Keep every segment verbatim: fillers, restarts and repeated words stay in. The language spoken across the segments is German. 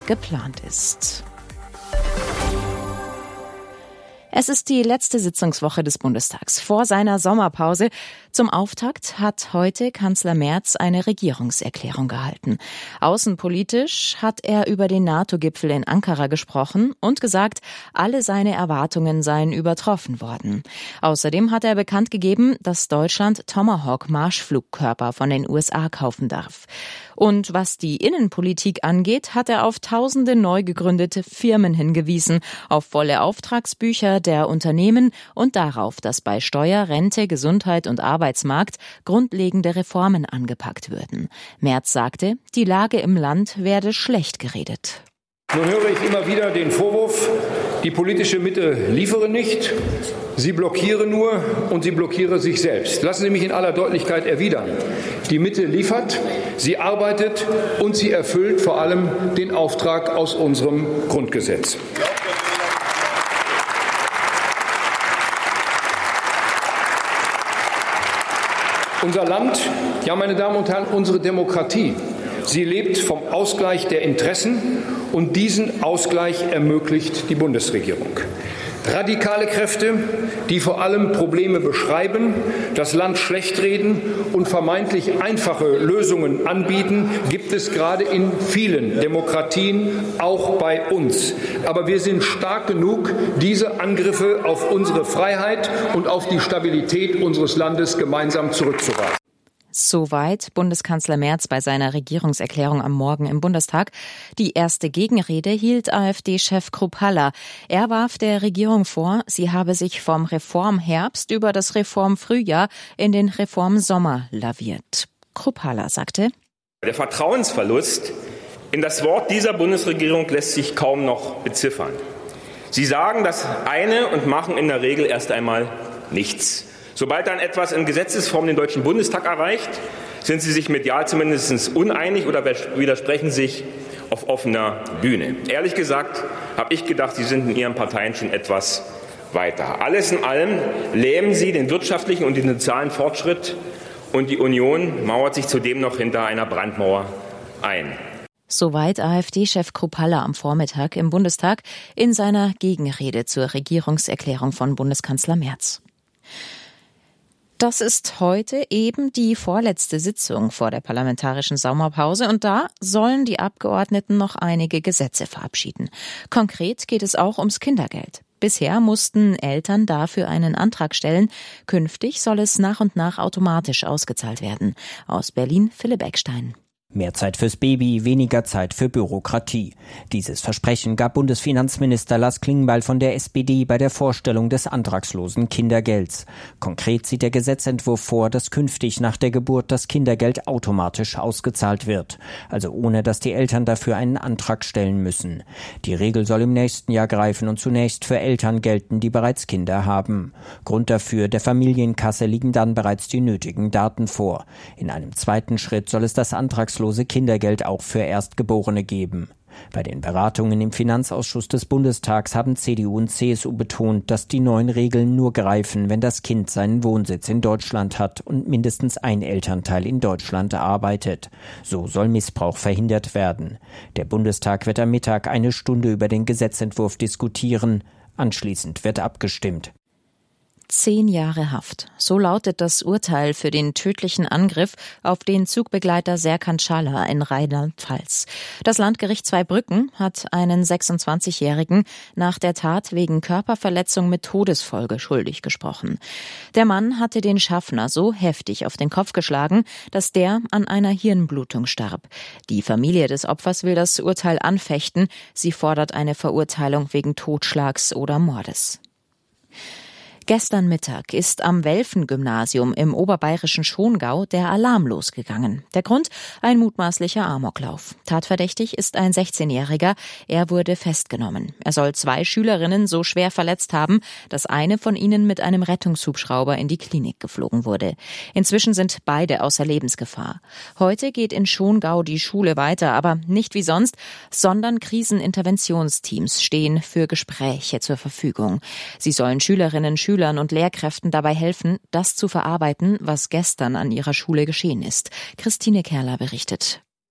geplant ist. Es ist die letzte Sitzungswoche des Bundestags vor seiner Sommerpause. Zum Auftakt hat heute Kanzler Merz eine Regierungserklärung gehalten. Außenpolitisch hat er über den NATO-Gipfel in Ankara gesprochen und gesagt, alle seine Erwartungen seien übertroffen worden. Außerdem hat er bekannt gegeben, dass Deutschland Tomahawk-Marschflugkörper von den U S A kaufen darf. Und was die Innenpolitik angeht, hat er auf tausende neu gegründete Firmen hingewiesen, auf volle Auftragsbücher der Unternehmen und darauf, dass bei Steuer, Rente, Gesundheit und Arbeitsmarkt grundlegende Reformen angepackt würden. Merz sagte, die Lage im Land werde schlecht geredet. Nun höre ich immer wieder den Vorwurf, die politische Mitte liefere nicht, sie blockiere nur und sie blockiere sich selbst. Lassen Sie mich in aller Deutlichkeit erwidern. Die Mitte liefert, sie arbeitet und sie erfüllt vor allem den Auftrag aus unserem Grundgesetz. Unser Land, ja, meine Damen und Herren, unsere Demokratie, sie lebt vom Ausgleich der Interessen und diesen Ausgleich ermöglicht die Bundesregierung. Radikale Kräfte, die vor allem Probleme beschreiben, das Land schlechtreden und vermeintlich einfache Lösungen anbieten, gibt es gerade in vielen Demokratien, auch bei uns. Aber wir sind stark genug, diese Angriffe auf unsere Freiheit und auf die Stabilität unseres Landes gemeinsam zurückzuweisen. Soweit Bundeskanzler Merz bei seiner Regierungserklärung am Morgen im Bundestag. Die erste Gegenrede hielt AfD-Chef Kruppalla. Er warf der Regierung vor, sie habe sich vom Reformherbst über das Reformfrühjahr in den Reformsommer laviert. Kruppalla sagte: Der Vertrauensverlust in das Wort dieser Bundesregierung lässt sich kaum noch beziffern. Sie sagen das eine und machen in der Regel erst einmal nichts. Sobald dann etwas in Gesetzesform den Deutschen Bundestag erreicht, sind sie sich medial zumindest uneinig oder widersprechen sich auf offener Bühne. Ehrlich gesagt habe ich gedacht, sie sind in ihren Parteien schon etwas weiter. Alles in allem lähmen sie den wirtschaftlichen und den sozialen Fortschritt und die Union mauert sich zudem noch hinter einer Brandmauer ein. Soweit AfD-Chef Kruppalla am Vormittag im Bundestag in seiner Gegenrede zur Regierungserklärung von Bundeskanzler Merz. Das ist heute eben die vorletzte Sitzung vor der parlamentarischen Sommerpause und da sollen die Abgeordneten noch einige Gesetze verabschieden. Konkret geht es auch ums Kindergeld. Bisher mussten Eltern dafür einen Antrag stellen. Künftig soll es nach und nach automatisch ausgezahlt werden. Aus Berlin Philipp Eckstein. Mehr Zeit fürs Baby, weniger Zeit für Bürokratie. Dieses Versprechen gab Bundesfinanzminister Lars Klingbeil von der S P D bei der Vorstellung des antragslosen Kindergelds. Konkret sieht der Gesetzentwurf vor, dass künftig nach der Geburt das Kindergeld automatisch ausgezahlt wird. Also ohne, dass die Eltern dafür einen Antrag stellen müssen. Die Regel soll im nächsten Jahr greifen und zunächst für Eltern gelten, die bereits Kinder haben. Grund dafür, der Familienkasse liegen dann bereits die nötigen Daten vor. In einem zweiten Schritt soll es das antragslose Kindergeld auch für Erstgeborene geben. Bei den Beratungen im Finanzausschuss des Bundestags haben C D U und C S U betont, dass die neuen Regeln nur greifen, wenn das Kind seinen Wohnsitz in Deutschland hat und mindestens ein Elternteil in Deutschland arbeitet. So soll Missbrauch verhindert werden. Der Bundestag wird am Mittag eine Stunde über den Gesetzentwurf diskutieren. Anschließend wird abgestimmt. Zehn Jahre Haft. So lautet das Urteil für den tödlichen Angriff auf den Zugbegleiter Serkan Çağlar in Rheinland-Pfalz. Das Landgericht Zweibrücken hat einen sechsundzwanzigjährigen nach der Tat wegen Körperverletzung mit Todesfolge schuldig gesprochen. Der Mann hatte den Schaffner so heftig auf den Kopf geschlagen, dass der an einer Hirnblutung starb. Die Familie des Opfers will das Urteil anfechten. Sie fordert eine Verurteilung wegen Totschlags oder Mordes. Gestern Mittag ist am Welfen-Gymnasium im oberbayerischen Schongau der Alarm losgegangen. Der Grund? Ein mutmaßlicher Amoklauf. Tatverdächtig ist ein sechzehnjähriger. Er wurde festgenommen. Er soll zwei Schülerinnen so schwer verletzt haben, dass eine von ihnen mit einem Rettungshubschrauber in die Klinik geflogen wurde. Inzwischen sind beide außer Lebensgefahr. Heute geht in Schongau die Schule weiter, aber nicht wie sonst, sondern Kriseninterventionsteams stehen für Gespräche zur Verfügung. Sie sollen Schülerinnen, Schüler und Lehrkräften dabei helfen, das zu verarbeiten, was gestern an ihrer Schule geschehen ist. Christine Kerler berichtet.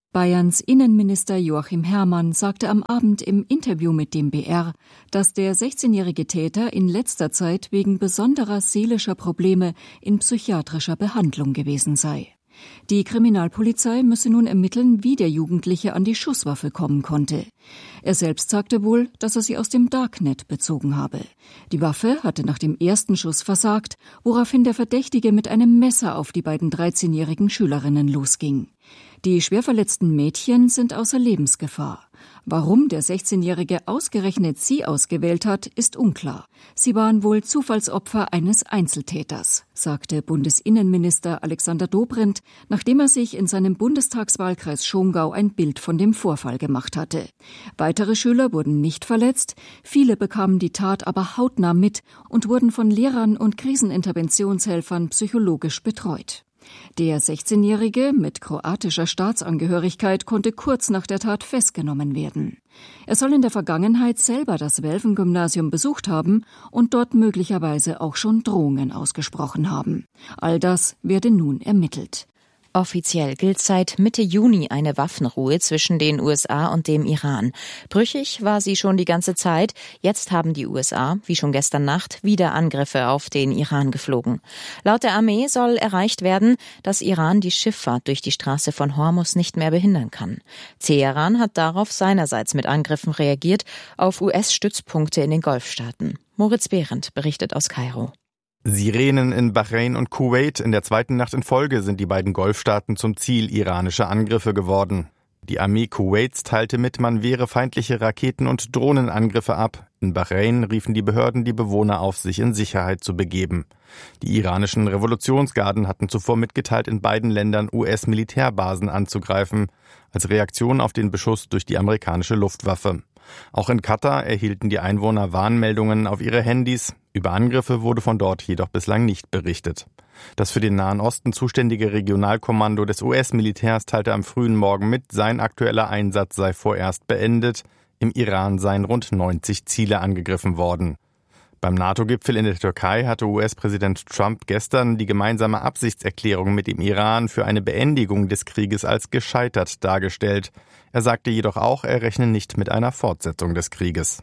Bayerns Innenminister Joachim Herrmann sagte am Abend im Interview mit dem B R, dass der sechzehnjährige Täter in letzter Zeit wegen besonderer seelischer Probleme in psychiatrischer Behandlung gewesen sei. Die Kriminalpolizei müsse nun ermitteln, wie der Jugendliche an die Schusswaffe kommen konnte. Er selbst sagte wohl, dass er sie aus dem Darknet bezogen habe. Die Waffe hatte nach dem ersten Schuss versagt, woraufhin der Verdächtige mit einem Messer auf die beiden dreizehnjährigen Schülerinnen losging. Die schwer verletzten Mädchen sind außer Lebensgefahr. Warum der sechzehnjährige ausgerechnet sie ausgewählt hat, ist unklar. Sie waren wohl Zufallsopfer eines Einzeltäters, sagte Bundesinnenminister Alexander Dobrindt, nachdem er sich in seinem Bundestagswahlkreis Schongau ein Bild von dem Vorfall gemacht hatte. Weitere Schüler wurden nicht verletzt, viele bekamen die Tat aber hautnah mit und wurden von Lehrern und Kriseninterventionshelfern psychologisch betreut. Der sechzehnjährige mit kroatischer Staatsangehörigkeit konnte kurz nach der Tat festgenommen werden. Er soll in der Vergangenheit selber das Welfen-Gymnasium besucht haben und dort möglicherweise auch schon Drohungen ausgesprochen haben. All das werde nun ermittelt. Offiziell gilt seit Mitte Juni eine Waffenruhe zwischen den U S A und dem Iran. Brüchig war sie schon die ganze Zeit. Jetzt haben die U S A, wie schon gestern Nacht, wieder Angriffe auf den Iran geflogen. Laut der Armee soll erreicht werden, dass Iran die Schifffahrt durch die Straße von Hormuz nicht mehr behindern kann. Teheran hat darauf seinerseits mit Angriffen reagiert auf U S-Stützpunkte in den Golfstaaten. Moritz Behrendt berichtet aus Kairo. Sirenen in Bahrain und Kuwait. In der zweiten Nacht in Folge sind die beiden Golfstaaten zum Ziel iranischer Angriffe geworden. Die Armee Kuwaits teilte mit, man wehre feindliche Raketen- und Drohnenangriffe ab. In Bahrain riefen die Behörden die Bewohner auf, sich in Sicherheit zu begeben. Die iranischen Revolutionsgarden hatten zuvor mitgeteilt, in beiden Ländern U S-Militärbasen anzugreifen, als Reaktion auf den Beschuss durch die amerikanische Luftwaffe. Auch in Katar erhielten die Einwohner Warnmeldungen auf ihre Handys. Über Angriffe wurde von dort jedoch bislang nicht berichtet. Das für den Nahen Osten zuständige Regionalkommando des U S-Militärs teilte am frühen Morgen mit, sein aktueller Einsatz sei vorerst beendet. Im Iran seien rund neunzig Ziele angegriffen worden. Beim NATO-Gipfel in der Türkei hatte U S-Präsident Trump gestern die gemeinsame Absichtserklärung mit dem Iran für eine Beendigung des Krieges als gescheitert dargestellt. Er sagte jedoch auch, er rechne nicht mit einer Fortsetzung des Krieges.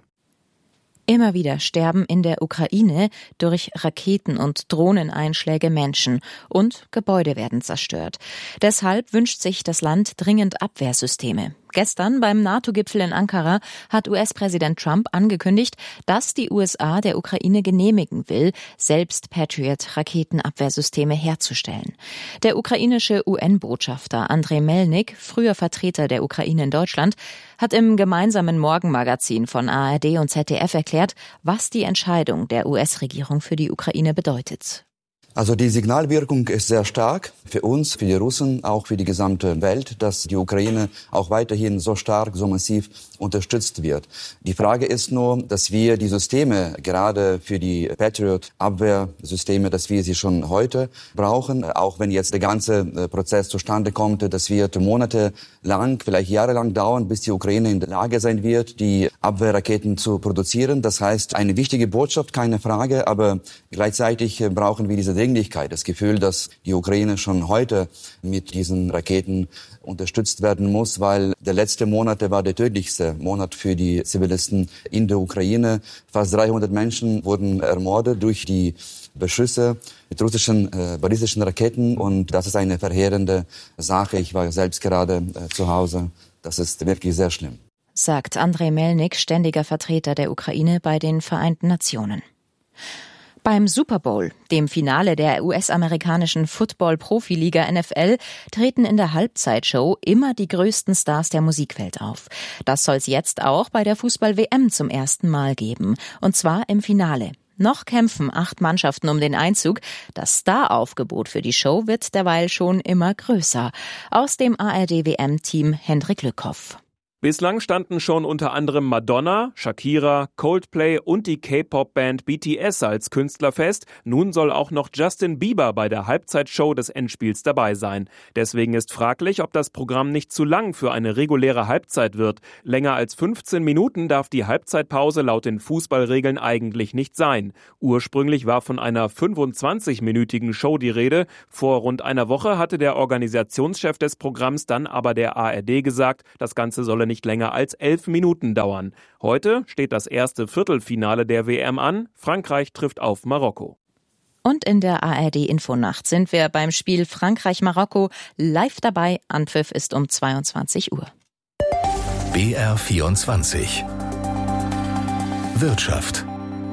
Immer wieder sterben in der Ukraine durch Raketen- und Drohneneinschläge Menschen und Gebäude werden zerstört. Deshalb wünscht sich das Land dringend Abwehrsysteme. Gestern beim NATO-Gipfel in Ankara hat U S-Präsident Trump angekündigt, dass die U S A der Ukraine genehmigen will, selbst Patriot-Raketenabwehrsysteme herzustellen. Der ukrainische U N-Botschafter Andrei Melnik, früher Vertreter der Ukraine in Deutschland, hat im gemeinsamen Morgenmagazin von A R D und Z D F erklärt, was die Entscheidung der U S-Regierung für die Ukraine bedeutet. Also die Signalwirkung ist sehr stark für uns, für die Russen, auch für die gesamte Welt, dass die Ukraine auch weiterhin so stark, so massiv unterstützt wird. Die Frage ist nur, dass wir die Systeme, gerade für die Patriot-Abwehrsysteme, dass wir sie schon heute brauchen, auch wenn jetzt der ganze Prozess zustande kommt, das wird monatelang, vielleicht jahrelang dauern, bis die Ukraine in der Lage sein wird, die Abwehrraketen zu produzieren. Das heißt, eine wichtige Botschaft, keine Frage, aber gleichzeitig brauchen wir diese Dringlichkeit, das Gefühl, dass die Ukraine schon heute mit diesen Raketen unterstützt werden muss, weil der letzte Monat, der war der tödlichste Monat für die Zivilisten in der Ukraine. Fast dreihundert Menschen wurden ermordet durch die Beschüsse mit russischen äh, ballistischen Raketen und das ist eine verheerende Sache. Ich war selbst gerade äh, zu Hause. Das ist wirklich sehr schlimm, sagt Andrei Melnik, ständiger Vertreter der Ukraine bei den Vereinten Nationen. Beim Super Bowl, dem Finale der U S-amerikanischen Football-Profiliga N F L, treten in der Halbzeitshow immer die größten Stars der Musikwelt auf. Das soll es jetzt auch bei der Fußball-W M zum ersten Mal geben, und zwar im Finale. Noch kämpfen acht Mannschaften um den Einzug. Das Star-Aufgebot für die Show wird derweil schon immer größer. Aus dem A R D-W M-Team Hendrik Lückhoff. Bislang standen schon unter anderem Madonna, Shakira, Coldplay und die K-Pop-Band B T S als Künstler fest. Nun soll auch noch Justin Bieber bei der Halbzeitshow des Endspiels dabei sein. Deswegen ist fraglich, ob das Programm nicht zu lang für eine reguläre Halbzeit wird. Länger als fünfzehn Minuten darf die Halbzeitpause laut den Fußballregeln eigentlich nicht sein. Ursprünglich war von einer fünfundzwanzig-minütigen Show die Rede. Vor rund einer Woche hatte der Organisationschef des Programms dann aber der A R D gesagt, das Ganze solle nicht nicht länger als elf Minuten dauern. Heute steht das erste Viertelfinale der W M an. Frankreich trifft auf Marokko. Und in der A R D-Infonacht sind wir beim Spiel Frankreich-Marokko live dabei. Anpfiff ist um zweiundzwanzig Uhr. B R vierundzwanzig Wirtschaft.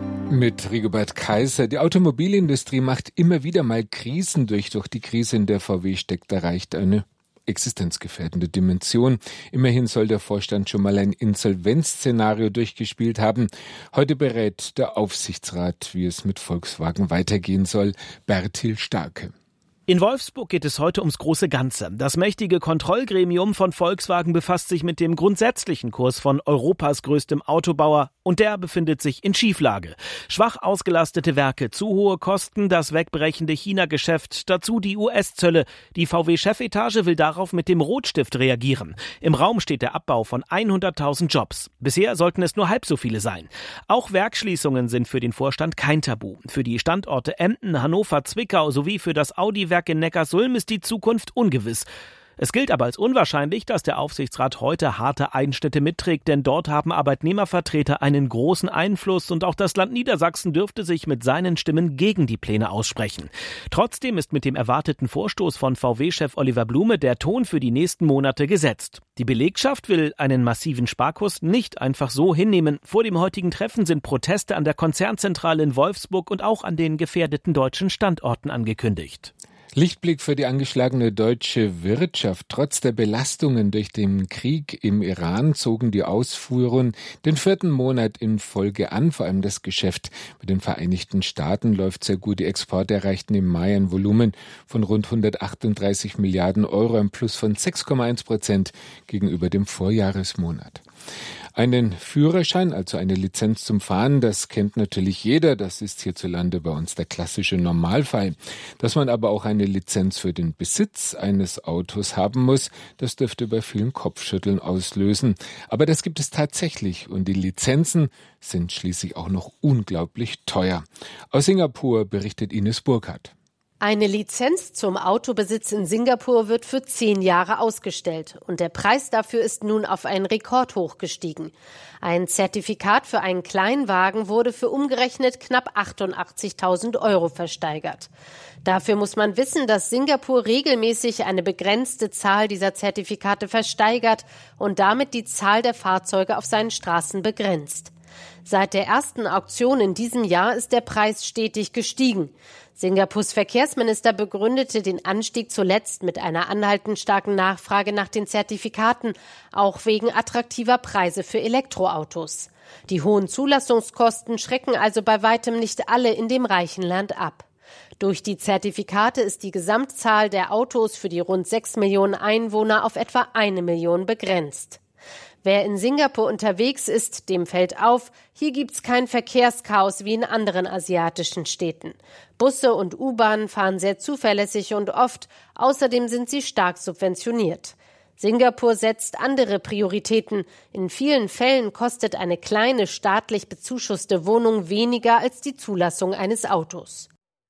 Mit Rigobert Kaiser. Die Automobilindustrie macht immer wieder mal Krisen durch. Durch die Krise, in der V W steckt, erreicht eine existenzgefährdende Dimension. Immerhin soll der Vorstand schon mal ein Insolvenzszenario durchgespielt haben. Heute berät der Aufsichtsrat, wie es mit Volkswagen weitergehen soll. Bertil Starke. In Wolfsburg geht es heute ums große Ganze. Das mächtige Kontrollgremium von Volkswagen befasst sich mit dem grundsätzlichen Kurs von Europas größtem Autobauer und der befindet sich in Schieflage. Schwach ausgelastete Werke, zu hohe Kosten, das wegbrechende China-Geschäft, dazu die U S-Zölle. Die V W-Chefetage will darauf mit dem Rotstift reagieren. Im Raum steht der Abbau von hunderttausend Jobs. Bisher sollten es nur halb so viele sein. Auch Werksschließungen sind für den Vorstand kein Tabu. Für die Standorte Emden, Hannover, Zwickau sowie für das Audi-Werk in Neckarsulm ist die Zukunft ungewiss. Es gilt aber als unwahrscheinlich, dass der Aufsichtsrat heute harte Einschnitte mitträgt, denn dort haben Arbeitnehmervertreter einen großen Einfluss und auch das Land Niedersachsen dürfte sich mit seinen Stimmen gegen die Pläne aussprechen. Trotzdem ist mit dem erwarteten Vorstoß von V W-Chef Oliver Blume der Ton für die nächsten Monate gesetzt. Die Belegschaft will einen massiven Sparkurs nicht einfach so hinnehmen. Vor dem heutigen Treffen sind Proteste an der Konzernzentrale in Wolfsburg und auch an den gefährdeten deutschen Standorten angekündigt. Lichtblick für die angeschlagene deutsche Wirtschaft. Trotz der Belastungen durch den Krieg im Iran zogen die Ausfuhren den vierten Monat in Folge an. Vor allem das Geschäft mit den Vereinigten Staaten läuft sehr gut. Die Exporte erreichten im Mai ein Volumen von rund hundertachtunddreißig Milliarden Euro, ein Plus von sechs Komma eins Prozent gegenüber dem Vorjahresmonat. Einen Führerschein, also eine Lizenz zum Fahren, das kennt natürlich jeder. Das ist hierzulande bei uns der klassische Normalfall. Dass man aber auch eine Lizenz für den Besitz eines Autos haben muss, das dürfte bei vielen Kopfschütteln auslösen. Aber das gibt es tatsächlich und die Lizenzen sind schließlich auch noch unglaublich teuer. Aus Singapur berichtet Ines Burkhardt. Eine Lizenz zum Autobesitz in Singapur wird für zehn Jahre ausgestellt und der Preis dafür ist nun auf einen Rekord gestiegen. Ein Zertifikat für einen Kleinwagen wurde für umgerechnet knapp achtundachtzigtausend Euro versteigert. Dafür muss man wissen, dass Singapur regelmäßig eine begrenzte Zahl dieser Zertifikate versteigert und damit die Zahl der Fahrzeuge auf seinen Straßen begrenzt. Seit der ersten Auktion in diesem Jahr ist der Preis stetig gestiegen. Singapurs Verkehrsminister begründete den Anstieg zuletzt mit einer anhaltend starken Nachfrage nach den Zertifikaten, auch wegen attraktiver Preise für Elektroautos. Die hohen Zulassungskosten schrecken also bei weitem nicht alle in dem reichen Land ab. Durch die Zertifikate ist die Gesamtzahl der Autos für die rund sechs Millionen Einwohner auf etwa eine Million begrenzt. Wer in Singapur unterwegs ist, dem fällt auf, hier gibt's kein Verkehrschaos wie in anderen asiatischen Städten. Busse und U-Bahnen fahren sehr zuverlässig und oft, außerdem sind sie stark subventioniert. Singapur setzt andere Prioritäten. In vielen Fällen kostet eine kleine staatlich bezuschusste Wohnung weniger als die Zulassung eines Autos.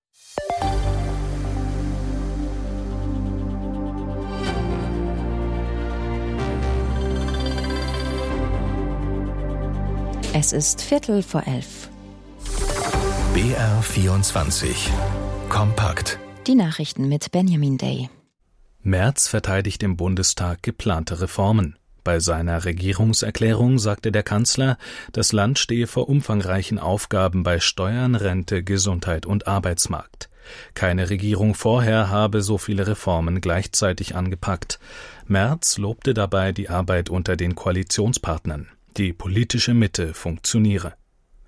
Es ist Viertel vor elf. B R vierundzwanzig. Kompakt. Die Nachrichten mit Benjamin Day. Merz verteidigt im Bundestag geplante Reformen. Bei seiner Regierungserklärung sagte der Kanzler, das Land stehe vor umfangreichen Aufgaben bei Steuern, Rente, Gesundheit und Arbeitsmarkt. Keine Regierung vorher habe so viele Reformen gleichzeitig angepackt. Merz lobte dabei die Arbeit unter den Koalitionspartnern. Die politische Mitte funktioniere.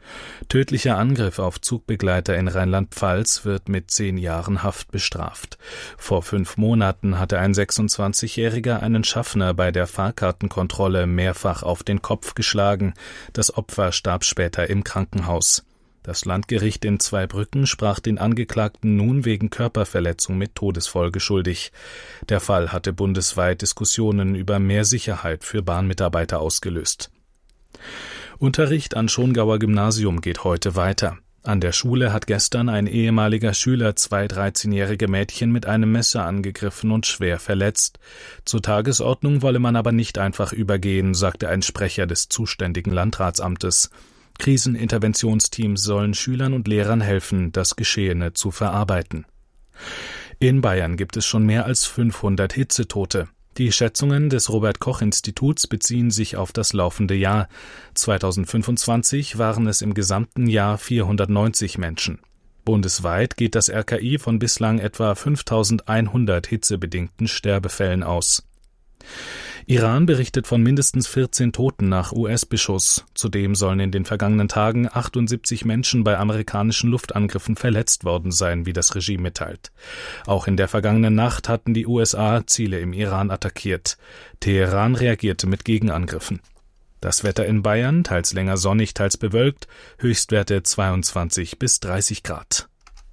Tödlicher Angriff auf Zugbegleiter in Rheinland-Pfalz wird mit zehn Jahren Haft bestraft. Vor fünf Monaten hatte ein sechsundzwanzigjähriger einen Schaffner bei der Fahrkartenkontrolle mehrfach auf den Kopf geschlagen. Das Opfer starb später im Krankenhaus. Das Landgericht in Zweibrücken sprach den Angeklagten nun wegen Körperverletzung mit Todesfolge schuldig. Der Fall hatte bundesweit Diskussionen über mehr Sicherheit für Bahnmitarbeiter ausgelöst. Unterricht an Schongauer Gymnasium geht heute weiter. An der Schule hat gestern ein ehemaliger Schüler zwei dreizehnjährige Mädchen mit einem Messer angegriffen und schwer verletzt. Zur Tagesordnung wolle man aber nicht einfach übergehen, sagte ein Sprecher des zuständigen Landratsamtes. Kriseninterventionsteams sollen Schülern und Lehrern helfen, das Geschehene zu verarbeiten. In Bayern gibt es schon mehr als fünfhundert Hitzetote. Die Schätzungen des Robert-Koch-Instituts beziehen sich auf das laufende Jahr. zweitausendfünfundzwanzig waren es im gesamten Jahr vierhundertneunzig Menschen. Bundesweit geht das R K I von bislang etwa fünftausendeinhundert hitzebedingten Sterbefällen aus. Iran berichtet von mindestens vierzehn Toten nach U S-Beschuss. Zudem sollen in den vergangenen Tagen achtundsiebzig Menschen bei amerikanischen Luftangriffen verletzt worden sein, wie das Regime mitteilt. Auch in der vergangenen Nacht hatten die U S A Ziele im Iran attackiert. Teheran reagierte mit Gegenangriffen. Das Wetter in Bayern, teils länger sonnig, teils bewölkt, Höchstwerte zweiundzwanzig bis dreißig Grad.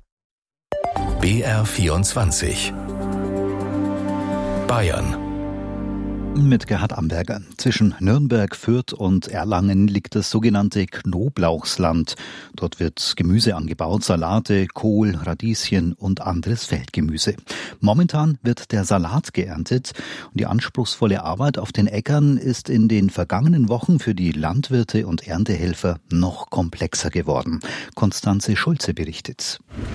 B R vierundzwanzig Bayern. Mit Gerhard Amberger. Zwischen Nürnberg, Fürth und Erlangen liegt das sogenannte Knoblauchsland. Dort wird Gemüse angebaut, Salate, Kohl, Radieschen und anderes Feldgemüse. Momentan wird der Salat geerntet und die anspruchsvolle Arbeit auf den Äckern ist in den vergangenen Wochen für die Landwirte und Erntehelfer noch komplexer geworden. Konstanze Schulze berichtet.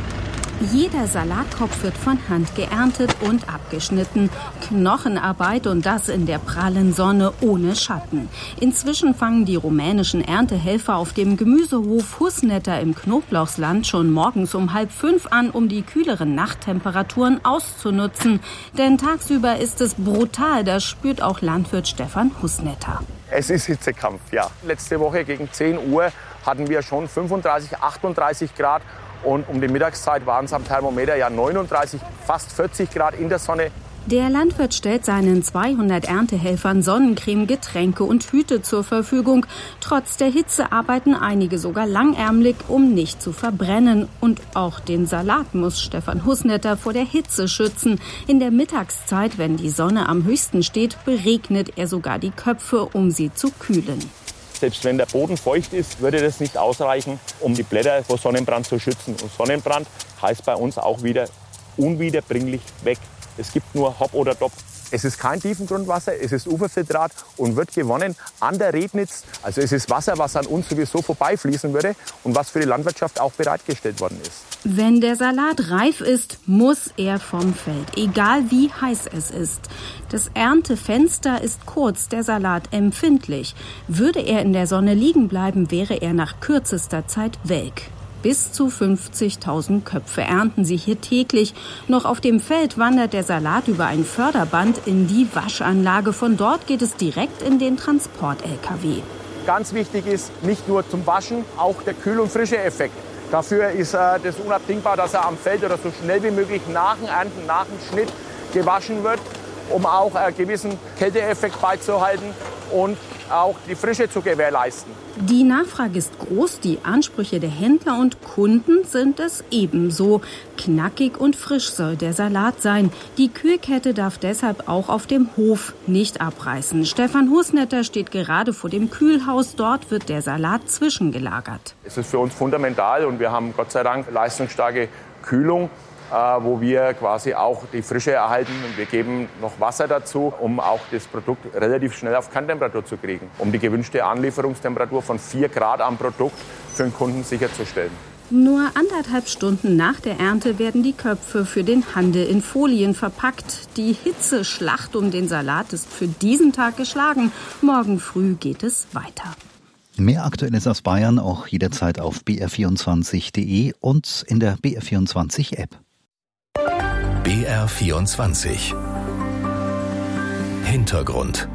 Jeder Salatkopf wird von Hand geerntet und abgeschnitten. Knochenarbeit und das in der prallen Sonne ohne Schatten. Inzwischen fangen die rumänischen Erntehelfer auf dem Gemüsehof Husnetter im Knoblauchsland schon morgens um halb fünf an, um die kühleren Nachttemperaturen auszunutzen. Denn tagsüber ist es brutal, das spürt auch Landwirt Stefan Husnetter. Es ist Hitzekampf, ja. Letzte Woche gegen zehn Uhr hatten wir schon fünfunddreißig, achtunddreißig Grad. Und um die Mittagszeit waren es am Thermometer ja neununddreißig, fast vierzig Grad in der Sonne. Der Landwirt stellt seinen zweihundert Erntehelfern Sonnencreme, Getränke und Hüte zur Verfügung. Trotz der Hitze arbeiten einige sogar langärmlich, um nicht zu verbrennen. Und auch den Salat muss Stefan Husnetter vor der Hitze schützen. In der Mittagszeit, wenn die Sonne am höchsten steht, beregnet er sogar die Köpfe, um sie zu kühlen. Selbst wenn der Boden feucht ist, würde das nicht ausreichen, um die Blätter vor Sonnenbrand zu schützen. Und Sonnenbrand heißt bei uns auch wieder unwiederbringlich weg. Es gibt nur Hop oder Top. Es ist kein Tiefengrundwasser, es ist Uferfiltrat und wird gewonnen an der Rednitz. Also es ist Wasser, was an uns sowieso vorbeifließen würde und was für die Landwirtschaft auch bereitgestellt worden ist. Wenn der Salat reif ist, muss er vom Feld, egal wie heiß es ist. Das Erntefenster ist kurz, der Salat empfindlich. Würde er in der Sonne liegen bleiben, wäre er nach kürzester Zeit welk. Bis zu fünfzigtausend Köpfe ernten sie hier täglich. Noch auf dem Feld wandert der Salat über ein Förderband in die Waschanlage. Von dort geht es direkt in den Transport-L K W. Ganz wichtig ist, nicht nur zum Waschen, auch der Kühl- und Frische-Effekt. Dafür ist äh, das unabdingbar, dass er am Feld oder so schnell wie möglich nach dem Ernten, nach dem Schnitt gewaschen wird, um auch einen gewissen Kälteeffekt beizuhalten und auch die Frische zu gewährleisten. Die Nachfrage ist groß, die Ansprüche der Händler und Kunden sind es ebenso. Knackig und frisch soll der Salat sein. Die Kühlkette darf deshalb auch auf dem Hof nicht abreißen. Stefan Husnetter steht gerade vor dem Kühlhaus. Dort wird der Salat zwischengelagert. Es ist für uns fundamental und wir haben Gott sei Dank leistungsstarke Kühlung, wo wir quasi auch die Frische erhalten. Und wir geben noch Wasser dazu, um auch das Produkt relativ schnell auf Kerntemperatur zu kriegen, um die gewünschte Anlieferungstemperatur von vier Grad am Produkt für den Kunden sicherzustellen. Nur anderthalb Stunden nach der Ernte werden die Köpfe für den Handel in Folien verpackt. Die Hitzeschlacht um den Salat ist für diesen Tag geschlagen. Morgen früh geht es weiter. Mehr Aktuelles aus Bayern auch jederzeit auf b r vierundzwanzig punkt d e und in der B R vierundzwanzig App. B R vierundzwanzig Hintergrund.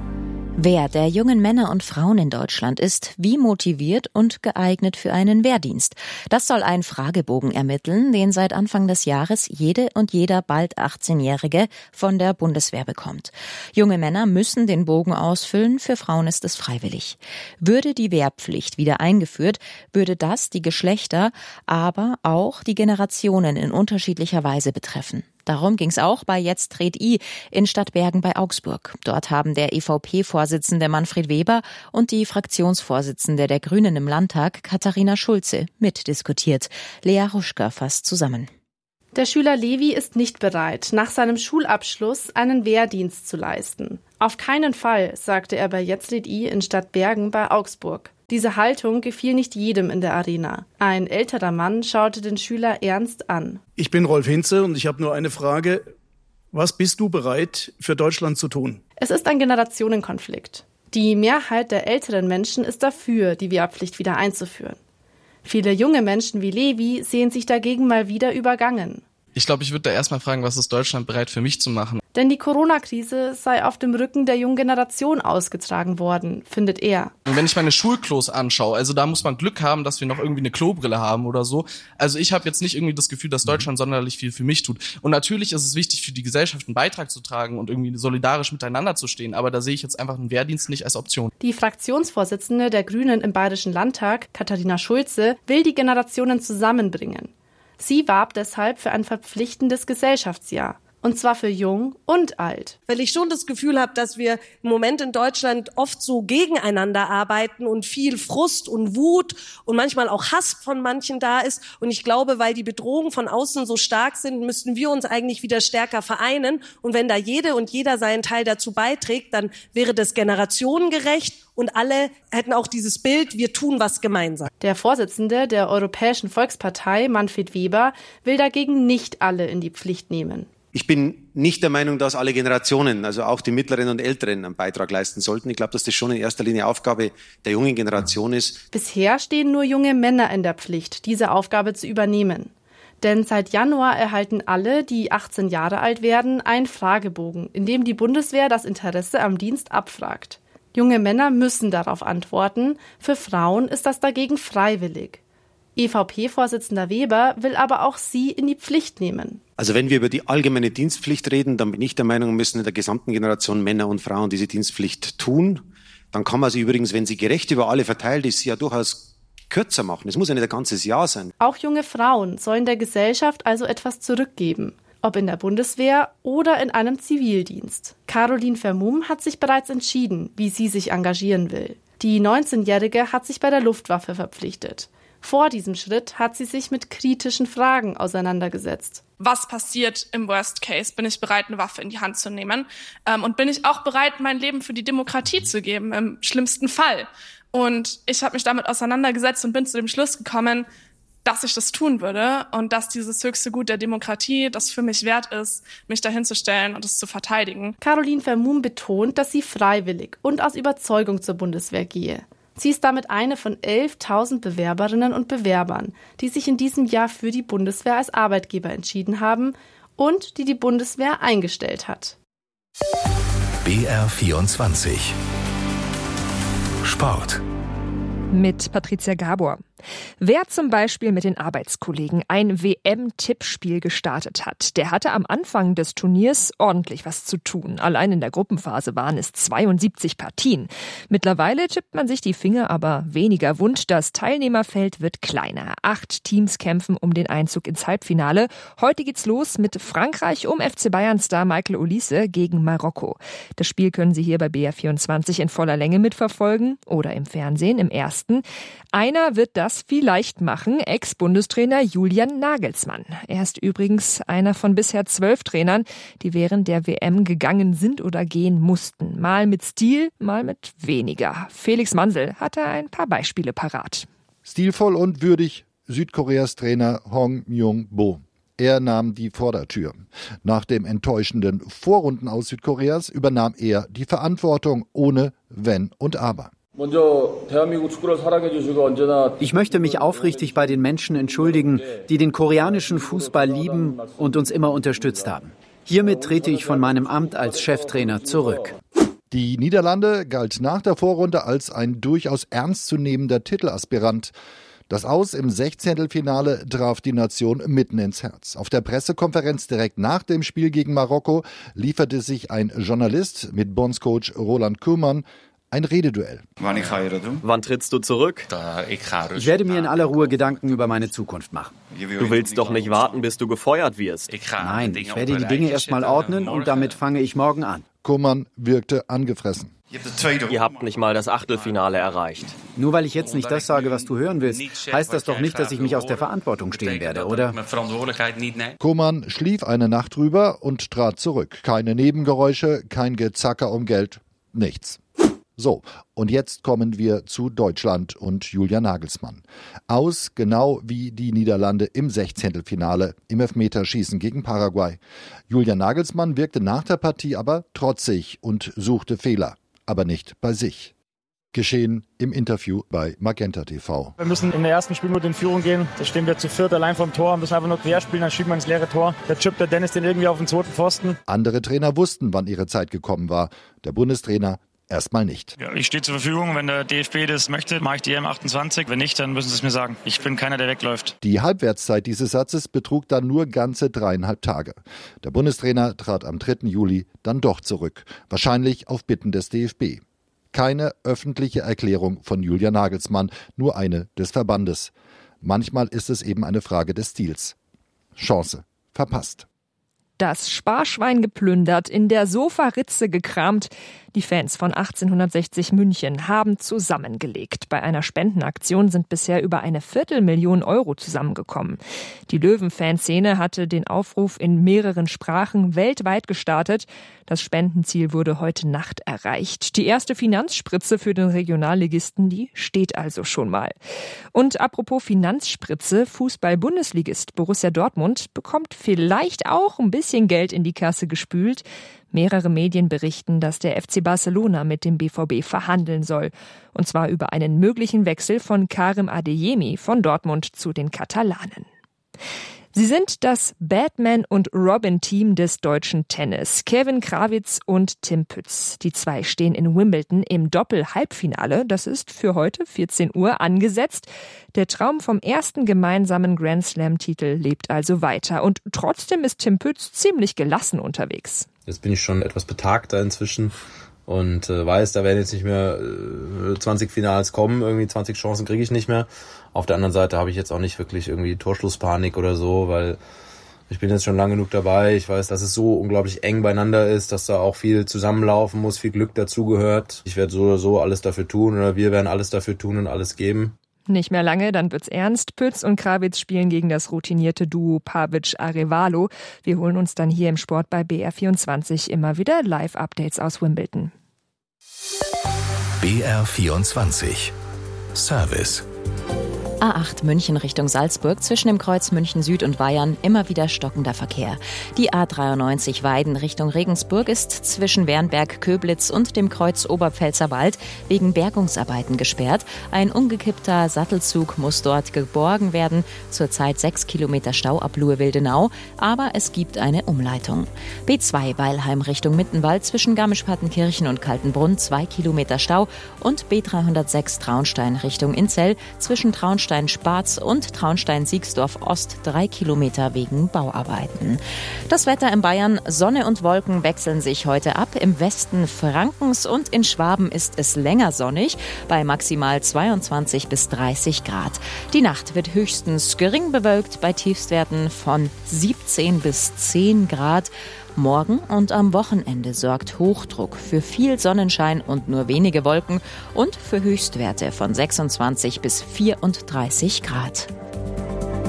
Wer der jungen Männer und Frauen in Deutschland ist, wie motiviert und geeignet für einen Wehrdienst? Das soll ein Fragebogen ermitteln, den seit Anfang des Jahres jede und jeder bald achtzehnjährige von der Bundeswehr bekommt. Junge Männer müssen den Bogen ausfüllen, für Frauen ist es freiwillig. Würde die Wehrpflicht wieder eingeführt, würde das die Geschlechter, aber auch die Generationen in unterschiedlicher Weise betreffen. Darum ging es auch bei Jetzt Tret I in Stadtbergen bei Augsburg. Dort haben der E V P-Vorsitzende Manfred Weber und die Fraktionsvorsitzende der Grünen im Landtag, Katharina Schulze, mitdiskutiert. Lea Ruschka fasst zusammen. Der Schüler Levi ist nicht bereit, nach seinem Schulabschluss einen Wehrdienst zu leisten. Auf keinen Fall, sagte er bei Jetzt Tret I in Stadtbergen bei Augsburg. Diese Haltung gefiel nicht jedem in der Arena. Ein älterer Mann schaute den Schüler ernst an. Ich bin Rolf Hinze und ich habe nur eine Frage. Was bist du bereit, für Deutschland zu tun? Es ist ein Generationenkonflikt. Die Mehrheit der älteren Menschen ist dafür, die Wehrpflicht wieder einzuführen. Viele junge Menschen wie Levi sehen sich dagegen mal wieder übergangen. Ich glaube, ich würde da erstmal fragen, was ist Deutschland bereit für mich zu machen? Denn die Corona-Krise sei auf dem Rücken der jungen Generation ausgetragen worden, findet er. Und wenn ich meine Schulklos anschaue, also da muss man Glück haben, dass wir noch irgendwie eine Klobrille haben oder so. Also ich habe jetzt nicht irgendwie das Gefühl, dass Deutschland sonderlich viel für mich tut. Und natürlich ist es wichtig, für die Gesellschaft einen Beitrag zu tragen und irgendwie solidarisch miteinander zu stehen. Aber da sehe ich jetzt einfach einen Wehrdienst nicht als Option. Die Fraktionsvorsitzende der Grünen im Bayerischen Landtag, Katharina Schulze, will die Generationen zusammenbringen. Sie warb deshalb für ein verpflichtendes Gesellschaftsjahr. Und zwar für jung und alt. Weil ich schon das Gefühl habe, dass wir im Moment in Deutschland oft so gegeneinander arbeiten und viel Frust und Wut und manchmal auch Hass von manchen da ist. Und ich glaube, weil die Bedrohungen von außen so stark sind, müssten wir uns eigentlich wieder stärker vereinen. Und wenn da jede und jeder seinen Teil dazu beiträgt, dann wäre das generationengerecht und alle hätten auch dieses Bild, wir tun was gemeinsam. Der Vorsitzende der Europäischen Volkspartei, Manfred Weber, will dagegen nicht alle in die Pflicht nehmen. Ich bin nicht der Meinung, dass alle Generationen, also auch die Mittleren und Älteren, einen Beitrag leisten sollten. Ich glaube, dass das schon in erster Linie Aufgabe der jungen Generation ist. Bisher stehen nur junge Männer in der Pflicht, diese Aufgabe zu übernehmen. Denn seit Januar erhalten alle, die achtzehn Jahre alt werden, einen Fragebogen, in dem die Bundeswehr das Interesse am Dienst abfragt. Junge Männer müssen darauf antworten, für Frauen ist das dagegen freiwillig. E V P-Vorsitzender Weber will aber auch sie in die Pflicht nehmen. Also wenn wir über die allgemeine Dienstpflicht reden, dann bin ich der Meinung, müssen in der gesamten Generation Männer und Frauen diese Dienstpflicht tun. Dann kann man sie übrigens, wenn sie gerecht über alle verteilt ist, sie ja durchaus kürzer machen. Es muss ja nicht ein ganzes Jahr sein. Auch junge Frauen sollen der Gesellschaft also etwas zurückgeben. Ob in der Bundeswehr oder in einem Zivildienst. Caroline Vermumm hat sich bereits entschieden, wie sie sich engagieren will. Die neunzehnjährige hat sich bei der Luftwaffe verpflichtet. Vor diesem Schritt hat sie sich mit kritischen Fragen auseinandergesetzt. Was passiert im Worst Case? Bin ich bereit, eine Waffe in die Hand zu nehmen? Ähm, und bin ich auch bereit, mein Leben für die Demokratie zu geben, im schlimmsten Fall? Und ich habe mich damit auseinandergesetzt und bin zu dem Schluss gekommen, dass ich das tun würde und dass dieses höchste Gut der Demokratie das für mich wert ist, mich dahinzustellen und es zu verteidigen. Caroline Vermumm betont, dass sie freiwillig und aus Überzeugung zur Bundeswehr gehe. Sie ist damit eine von elftausend Bewerberinnen und Bewerbern, die sich in diesem Jahr für die Bundeswehr als Arbeitgeber entschieden haben und die die Bundeswehr eingestellt hat. B R vierundzwanzig Sport mit Patricia Gabor. Wer zum Beispiel mit den Arbeitskollegen ein W M-Tippspiel gestartet hat, der hatte am Anfang des Turniers ordentlich was zu tun. Allein in der Gruppenphase waren es zweiundsiebzig Partien. Mittlerweile tippt man sich die Finger aber weniger wund. Das Teilnehmerfeld wird kleiner. Acht Teams kämpfen um den Einzug ins Halbfinale. Heute geht's los mit Frankreich um F C Bayern-Star Michael Olise gegen Marokko. Das Spiel können Sie hier bei B R vierundzwanzig in voller Länge mitverfolgen oder im Fernsehen im ersten. Einer wird das vielleicht machen, Ex-Bundestrainer Julian Nagelsmann. Er ist übrigens einer von bisher zwölf Trainern, die während der W M gegangen sind oder gehen mussten. Mal mit Stil, mal mit weniger. Felix Mansel hatte ein paar Beispiele parat. Stilvoll und würdig Südkoreas Trainer Hong Myung-bo. Er nahm die Vordertür. Nach dem enttäuschenden Vorrunden aus Südkoreas übernahm er die Verantwortung ohne Wenn und Aber. Ich möchte mich aufrichtig bei den Menschen entschuldigen, die den koreanischen Fußball lieben und uns immer unterstützt haben. Hiermit trete ich von meinem Amt als Cheftrainer zurück. Die Niederlande galt nach der Vorrunde als ein durchaus ernstzunehmender Titelaspirant. Das Aus im Sechzehntelfinale traf die Nation mitten ins Herz. Auf der Pressekonferenz direkt nach dem Spiel gegen Marokko lieferte sich ein Journalist mit Bondscoach Roland Koeman ein Rededuell. Wann trittst du zurück? Ich werde mir in aller Ruhe Gedanken über meine Zukunft machen. Du willst doch nicht warten, bis du gefeuert wirst. Nein, ich werde die Dinge erstmal ordnen und damit fange ich morgen an. Koeman wirkte angefressen. Ihr habt nicht mal das Achtelfinale erreicht. Nur weil ich jetzt nicht das sage, was du hören willst, heißt das doch nicht, dass ich mich aus der Verantwortung stehen werde, oder? Koeman schlief eine Nacht drüber und trat zurück. Keine Nebengeräusche, kein Gezacker um Geld, nichts. So, und jetzt kommen wir zu Deutschland und Julian Nagelsmann. Aus genau wie die Niederlande im Sechzehntelfinale im Elfmeterschießen gegen Paraguay. Julian Nagelsmann wirkte nach der Partie aber trotzig und suchte Fehler, aber nicht bei sich. Geschehen im Interview bei Magenta T V. Wir müssen in der ersten Spielminute in Führung gehen. Da stehen wir zu viert allein vom Tor, müssen einfach nur quer spielen, dann schieben wir ins leere Tor. Da chippt der Dennis den irgendwie auf den zweiten Pfosten. Andere Trainer wussten, wann ihre Zeit gekommen war. Der Bundestrainer erstmal nicht. Ja, ich stehe zur Verfügung. Wenn der D F B das möchte, mache ich die E M achtundzwanzig. Wenn nicht, dann müssen sie es mir sagen. Ich bin keiner, der wegläuft. Die Halbwertszeit dieses Satzes betrug dann nur ganze dreieinhalb Tage. Der Bundestrainer trat am dritten Juli dann doch zurück. Wahrscheinlich auf Bitten des D F B. Keine öffentliche Erklärung von Julian Nagelsmann, nur eine des Verbandes. Manchmal ist es eben eine Frage des Stils. Chance verpasst. Das Sparschwein geplündert, in der Sofaritze gekramt. Die Fans von achtzehnhundertsechzig München haben zusammengelegt. Bei einer Spendenaktion sind bisher über eine Viertelmillion Euro zusammengekommen. Die Löwen-Fanszene hatte den Aufruf in mehreren Sprachen weltweit gestartet. Das Spendenziel wurde heute Nacht erreicht. Die erste Finanzspritze für den Regionalligisten, die steht also schon mal. Und apropos Finanzspritze, Fußball-Bundesligist Borussia Dortmund bekommt vielleicht auch ein bisschen Geld in die Kasse gespült. Mehrere Medien berichten, dass der F C Barcelona mit dem B V B verhandeln soll. Und zwar über einen möglichen Wechsel von Karim Adeyemi von Dortmund zu den Katalanen. Sie sind das Batman- und Robin-Team des deutschen Tennis. Kevin Krawitz und Tim Pütz. Die zwei stehen in Wimbledon im Doppel-Halbfinale. Das ist für heute vierzehn Uhr angesetzt. Der Traum vom ersten gemeinsamen Grand-Slam-Titel lebt also weiter. Und trotzdem ist Tim Pütz ziemlich gelassen unterwegs. Jetzt bin ich schon etwas betagter inzwischen und äh, weiß, da werden jetzt nicht mehr äh, zwanzig Finals kommen, irgendwie zwanzig Chancen kriege ich nicht mehr. Auf der anderen Seite habe ich jetzt auch nicht wirklich irgendwie Torschlusspanik oder so, weil ich bin jetzt schon lang genug dabei. Ich weiß, dass es so unglaublich eng beieinander ist, dass da auch viel zusammenlaufen muss, viel Glück dazugehört. Ich werde so oder so alles dafür tun oder wir werden alles dafür tun und alles geben. Nicht mehr lange, dann wird's ernst. Pütz und Krawitz spielen gegen das routinierte Duo Pavic-Arevalo. Wir holen uns dann hier im Sport bei B R vierundzwanzig immer wieder Live-Updates aus Wimbledon. B R vierundzwanzig Service. A acht München Richtung Salzburg, zwischen dem Kreuz München Süd und Weyern immer wieder stockender Verkehr. Die A dreiundneunzig Weiden Richtung Regensburg ist zwischen Wernberg, Köblitz und dem Kreuz Oberpfälzer Wald wegen Bergungsarbeiten gesperrt. Ein umgekippter Sattelzug muss dort geborgen werden. Zurzeit sechs Kilometer Stau ab Luhe-Wildenau, aber es gibt eine Umleitung. B zwei Weilheim Richtung Mittenwald, zwischen Garmisch-Partenkirchen und Kaltenbrunn zwei Kilometer Stau und B dreihundertsechs Traunstein Richtung Inzell, zwischen Traunstein Spatz und Traunstein-Siegsdorf-Ost drei Kilometer wegen Bauarbeiten. Das Wetter in Bayern: Sonne und Wolken wechseln sich heute ab. Im Westen Frankens und in Schwaben ist es länger sonnig, bei maximal zweiundzwanzig bis dreißig Grad. Die Nacht wird höchstens gering bewölkt, bei Tiefstwerten von siebzehn bis zehn Grad. Morgen und am Wochenende sorgt Hochdruck für viel Sonnenschein und nur wenige Wolken und für Höchstwerte von sechsundzwanzig bis vierunddreißig Grad.